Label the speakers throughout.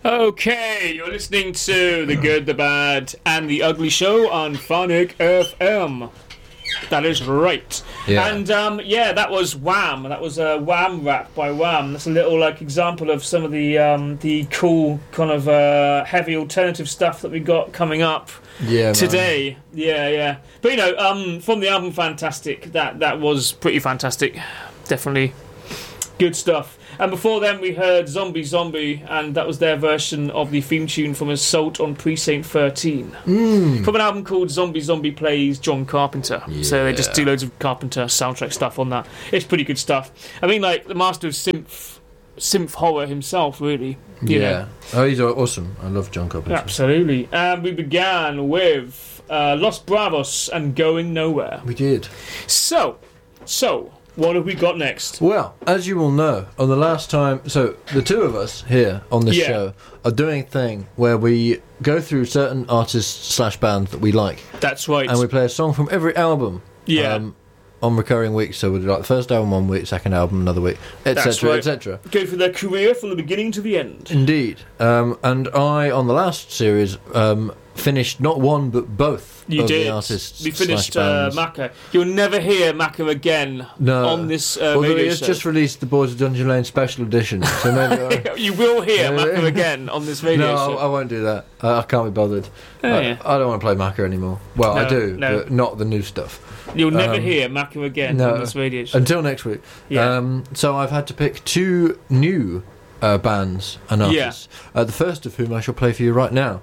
Speaker 1: Okay, you're listening to The Good, The Bad, and The Ugly Show on Phonic FM. That is right.
Speaker 2: Yeah.
Speaker 1: And, that was Wham. That was a Wham rap by Wham. That's a little, example of some of the cool, kind of, heavy alternative stuff that we got coming up today. Man. Yeah. But, from the album Fantastic, that was pretty fantastic. Definitely good stuff. And before then we heard Zombie Zombie, and that was their version of the theme tune from Assault on Precinct 13. From an album called Zombie Zombie Plays John Carpenter.
Speaker 2: Yeah.
Speaker 1: So they just do loads of Carpenter soundtrack stuff on that. It's pretty good stuff. I mean, the master of synth horror himself, really. You know.
Speaker 2: Oh, he's awesome. I love John Carpenter.
Speaker 1: Absolutely. And we began with Los Bravos and Going Nowhere.
Speaker 2: We did.
Speaker 1: So, what have we got next?
Speaker 2: Well, as you will know, on the last time, so the two of us here on this show are doing a thing where we go through certain artists / bands that we like.
Speaker 1: That's right.
Speaker 2: And we play a song from every album.
Speaker 1: Yeah.
Speaker 2: On recurring weeks, so we'll do the first album one week, second album another week, etc., etc.
Speaker 1: Go through their career from the beginning to the end.
Speaker 2: Indeed. And I, on the last series, finished not one but both the artists.
Speaker 1: We finished Macca. You'll never hear Macca again on this radio
Speaker 2: he has
Speaker 1: show.
Speaker 2: just released the Boys of Dungeon Lane special edition. So maybe
Speaker 1: you will hear Macca again on this radio show.
Speaker 2: No, I won't do that. I can't be bothered. I don't want to play Macca anymore. Well, I do, but not the new stuff.
Speaker 1: You'll never hear Macca again on this radio show.
Speaker 2: Until next week. Yeah. So I've had to pick two new bands and artists. The first of whom I shall play for you right now.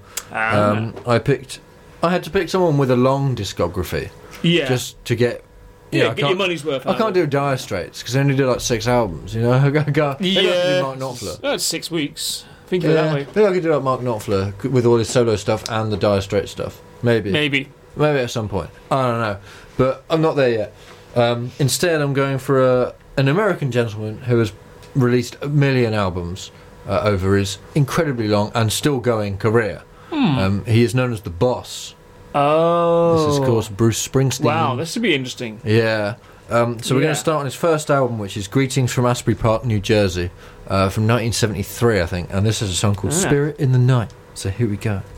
Speaker 2: I had to pick someone with a long discography. Yeah. Just to get...
Speaker 1: get your money's worth.
Speaker 2: I can't do Dire Straits because they only do 6 albums. Maybe I could do Mark Knopfler.
Speaker 1: That's 6 weeks. Think of it that way.
Speaker 2: Maybe I could do Mark Knopfler with all his solo stuff and the Dire Straits stuff. Maybe at some point. I don't know. But I'm not there yet. Instead, I'm going for an American gentleman who has released 1 million albums over his incredibly long and still going career. He is known as The Boss.
Speaker 1: Oh.
Speaker 2: This is, of course, Bruce Springsteen.
Speaker 1: Wow, this should be interesting.
Speaker 2: Yeah. So we're going to start on his first album, which is Greetings from Asbury Park, New Jersey, from 1973, I think. And this is a song called Spirit in the Night. So here we go.